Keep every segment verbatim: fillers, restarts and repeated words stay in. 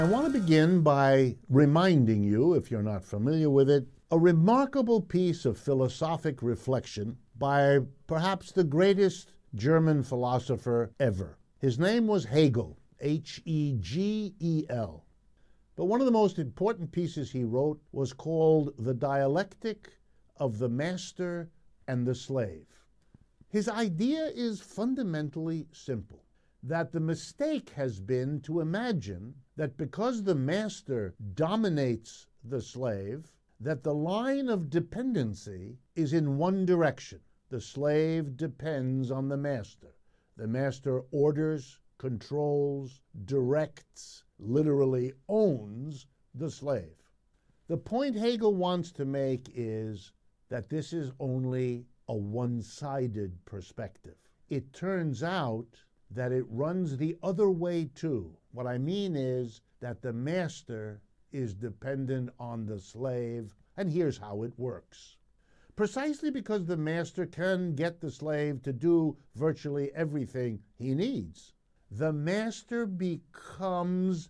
I want to begin by reminding you, if you're not familiar with it, a remarkable piece of philosophic reflection by perhaps the greatest German philosopher ever. His name was Hegel, H E G E L. But one of the most important pieces he wrote was called The Dialectic of the Master and the Slave. His idea is fundamentally simple, that the mistake has been to imagine that because the master dominates the slave, that the line of dependency is in one direction. The slave depends on the master. The master orders, controls, directs, literally owns the slave. The point Hegel wants to make is that this is only a one-sided perspective. It turns out that it runs the other way too. What I mean is that the master is dependent on the slave, and here's how it works. Precisely because the master can get the slave to do virtually everything he needs, the master becomes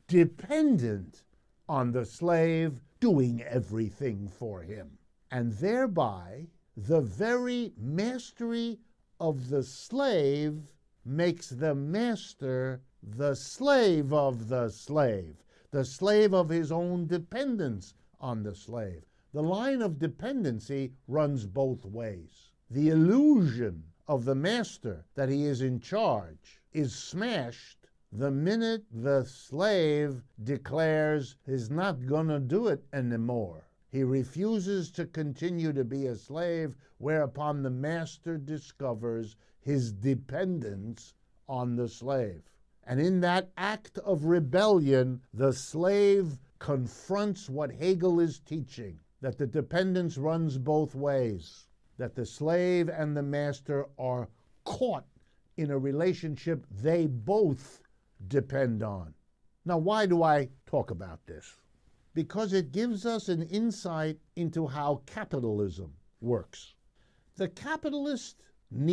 dependent on the slave doing everything for him. And thereby, the very mastery of the slave makes the master the slave of the slave, the slave of his own dependence on the slave. The line of dependency runs both ways. The illusion of the master that he is in charge is smashed the minute the slave declares he's not gonna do it anymore. He refuses to continue to be a slave, whereupon the master discovers his dependence on the slave. And in that act of rebellion, the slave confronts what Hegel is teaching, that the dependence runs both ways, that the slave and the master are caught in a relationship they both depend on. Now, why do I talk about this? Because it gives us an insight into how capitalism works. The capitalist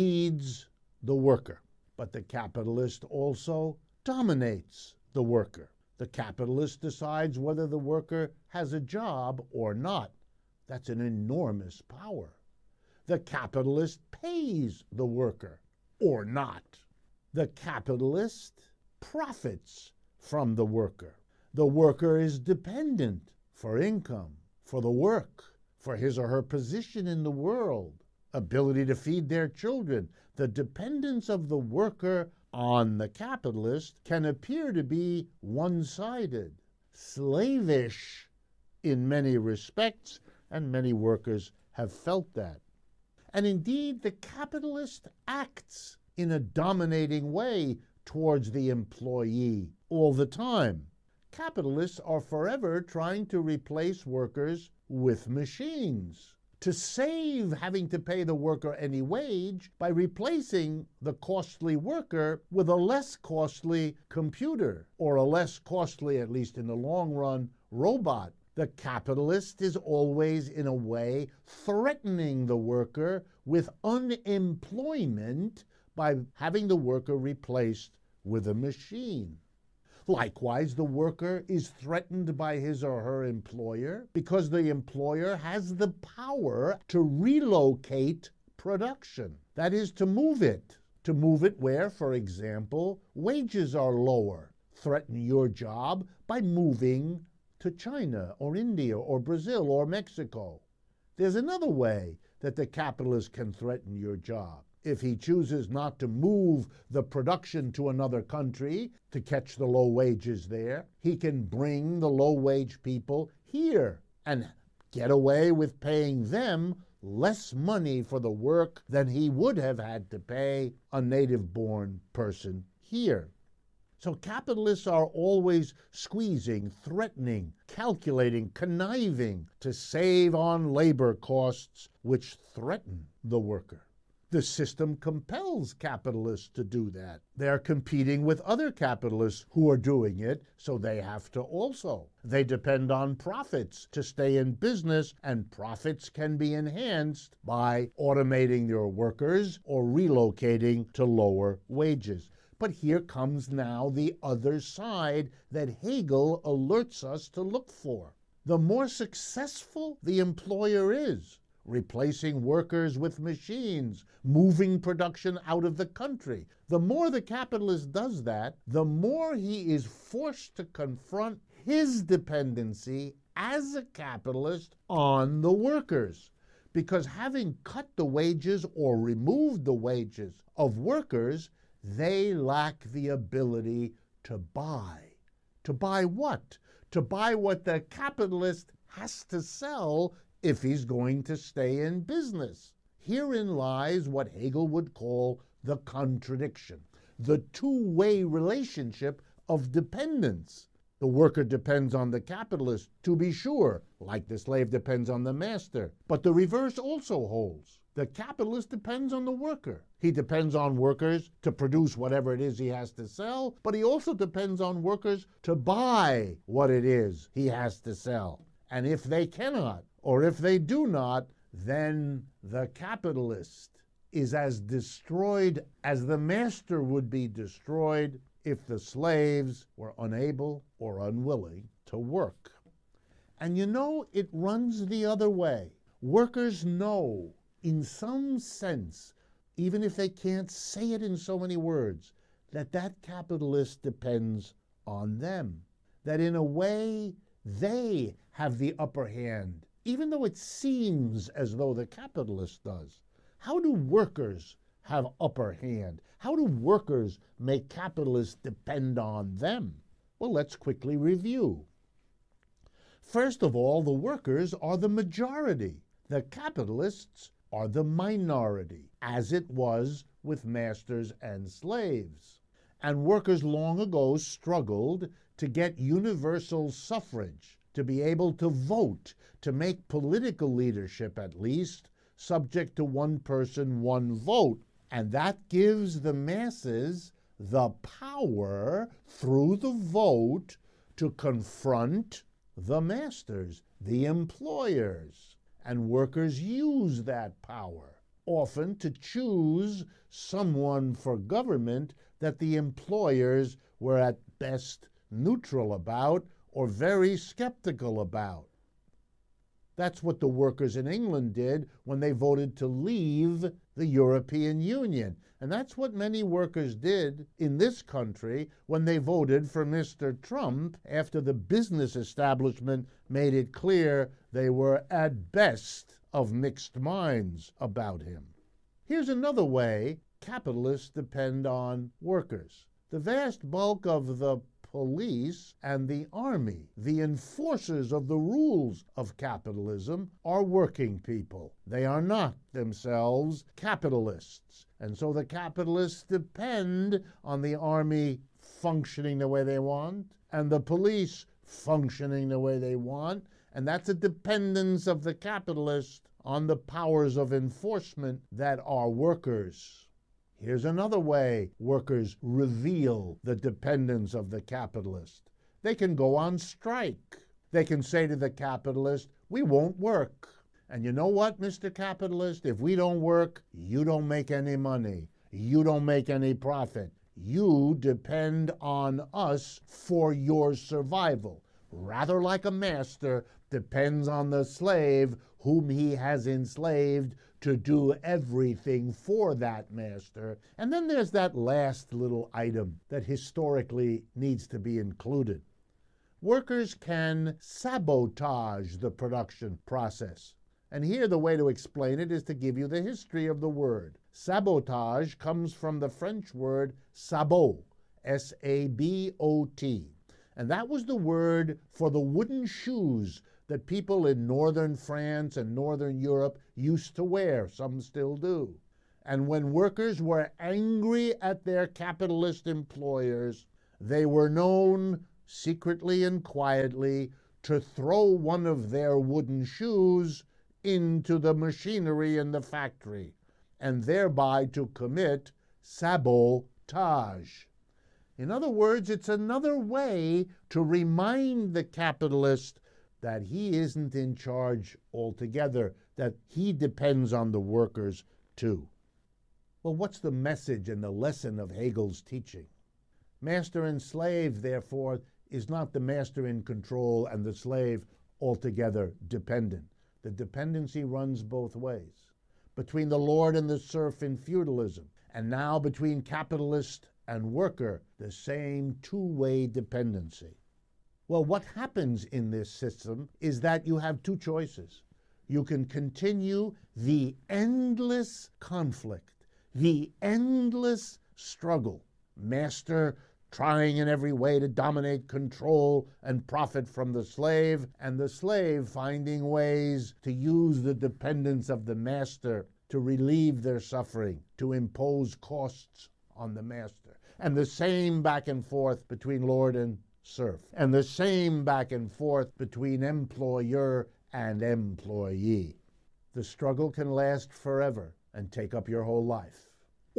needs the worker, but the capitalist also dominates the worker. The capitalist decides whether the worker has a job or not. That's an enormous power. The capitalist pays the worker or not. The capitalist profits from the worker. The worker is dependent for income, for the work, for his or her position in the world, ability to feed their children. The dependence of the worker on the capitalist can appear to be one-sided, slavish in many respects, and many workers have felt that. And indeed, the capitalist acts in a dominating way towards the employee all the time. Capitalists are forever trying to replace workers with machines, to save having to pay the worker any wage by replacing the costly worker with a less costly computer, or a less costly, at least in the long run, robot. The capitalist is always, in a way, threatening the worker with unemployment by having the worker replaced with a machine. Likewise, the worker is threatened by his or her employer because the employer has the power to relocate production. That is, to move it. To move it where, for example, wages are lower. Threaten your job by moving to China or India or Brazil or Mexico. There's another way that the capitalist can threaten your job. If he chooses not to move the production to another country to catch the low wages there, he can bring the low-wage people here and get away with paying them less money for the work than he would have had to pay a native-born person here. So capitalists are always squeezing, threatening, calculating, conniving to save on labor costs which threaten the worker. The system compels capitalists to do that. They're competing with other capitalists who are doing it, so they have to also. They depend on profits to stay in business, and profits can be enhanced by automating their workers or relocating to lower wages. But here comes now the other side that Hegel alerts us to look for. The more successful the employer is, replacing workers with machines, moving production out of the country, the more the capitalist does that, the more he is forced to confront his dependency as a capitalist on the workers. Because having cut the wages or removed the wages of workers, they lack the ability to buy. To buy what? To buy what the capitalist has to sell if he's going to stay in business. Herein lies what Hegel would call the contradiction, the two-way relationship of dependence. The worker depends on the capitalist, to be sure, like the slave depends on the master. But the reverse also holds. The capitalist depends on the worker. He depends on workers to produce whatever it is he has to sell, but he also depends on workers to buy what it is he has to sell. And if they cannot, or if they do not, then the capitalist is as destroyed as the master would be destroyed if the slaves were unable or unwilling to work. And you know, it runs the other way. Workers know, in some sense, even if they can't say it in so many words, that that capitalist depends on them. That in a way, they have the upper hand, even though it seems as though the capitalist does. How do workers have upper hand? How do workers make capitalists depend on them? Well, let's quickly review. First of all, the workers are the majority. The capitalists are the minority, as it was with masters and slaves. And workers long ago struggled to get universal suffrage, to be able to vote, to make political leadership at least subject to one person, one vote. And that gives the masses the power through the vote to confront the masters, the employers. And workers use that power, often to choose someone for government that the employers were at best neutral about or very skeptical about. That's what the workers in England did when they voted to leave the European Union. And that's what many workers did in this country when they voted for Mister Trump after the business establishment made it clear they were at best of mixed minds about him. Here's another way capitalists depend on workers. The vast bulk of the police and the army, the enforcers of the rules of capitalism, are working people. They are not themselves capitalists. And so the capitalists depend on the army functioning the way they want and the police functioning the way they want. And that's a dependence of the capitalist on the powers of enforcement that are workers. Here's another way workers reveal the dependence of the capitalist. They can go on strike. They can say to the capitalist, we won't work. And you know what, Mister Capitalist? If we don't work, you don't make any money. You don't make any profit. You depend on us for your survival. Rather like a master depends on the slave whom he has enslaved to do everything for that master. And then there's that last little item that historically needs to be included. Workers can sabotage the production process. And here the way to explain it is to give you the history of the word. Sabotage comes from the French word sabot, S A B O T. And that was the word for the wooden shoes that people in northern France and northern Europe used to wear. Some still do. And when workers were angry at their capitalist employers, they were known secretly and quietly to throw one of their wooden shoes into the machinery in the factory, and thereby to commit sabotage. In other words, it's another way to remind the capitalist that he isn't in charge altogether, that he depends on the workers too. Well, what's the message and the lesson of Hegel's teaching? Master and slave, therefore, is not the master in control and the slave altogether dependent. The dependency runs both ways, between the lord and the serf in feudalism, and now between capitalist and worker, the same two-way dependency. Well, what happens in this system is that you have two choices. You can continue the endless conflict, the endless struggle, master trying in every way to dominate, control, and profit from the slave, and the slave finding ways to use the dependence of the master to relieve their suffering, to impose costs on the master. And the same back and forth between lord and serf, and the same back and forth between employer and employee. The struggle can last forever and take up your whole life.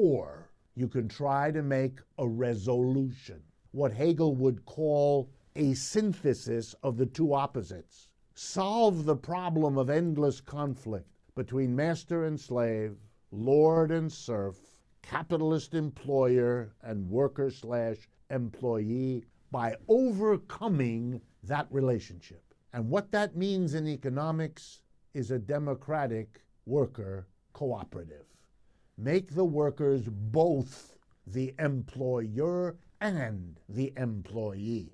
Or you can try to make a resolution, what Hegel would call a synthesis of the two opposites. Solve the problem of endless conflict between master and slave, lord and serf, capitalist employer and worker slash employee by overcoming that relationship. And what that means in economics is a democratic worker cooperative. Make the workers both the employer and the employee.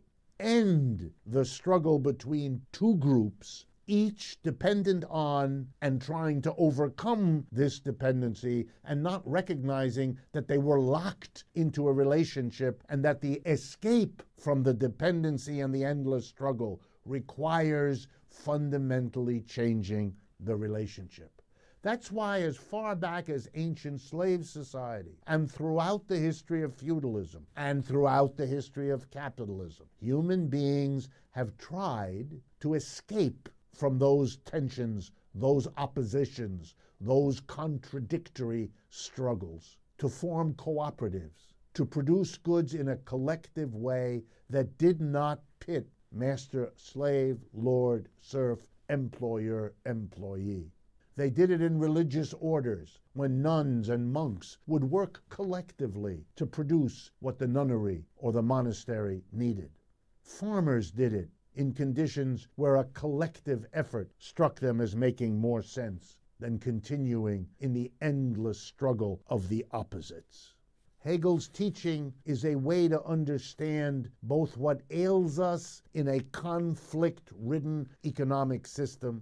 End the struggle between two groups, each dependent on and trying to overcome this dependency and not recognizing that they were locked into a relationship and that the escape from the dependency and the endless struggle requires fundamentally changing the relationship. That's why, as far back as ancient slave society, and throughout the history of feudalism, and throughout the history of capitalism, human beings have tried to escape from those tensions, those oppositions, those contradictory struggles, to form cooperatives, to produce goods in a collective way that did not pit master, slave, lord, serf, employer, employee. They did it in religious orders, when nuns and monks would work collectively to produce what the nunnery or the monastery needed. Farmers did it in conditions where a collective effort struck them as making more sense than continuing in the endless struggle of the opposites. Hegel's teaching is a way to understand both what ails us in a conflict-ridden economic system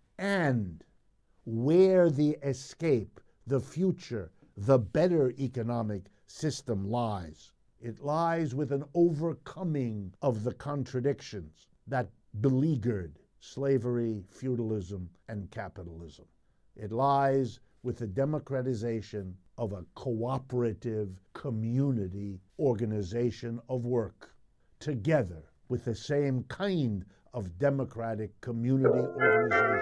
and where the escape, the future, the better economic system lies. It lies with an overcoming of the contradictions that beleaguered slavery, feudalism, and capitalism. It lies with the democratization of a cooperative community organization of work, together with the same kind of democratic community organization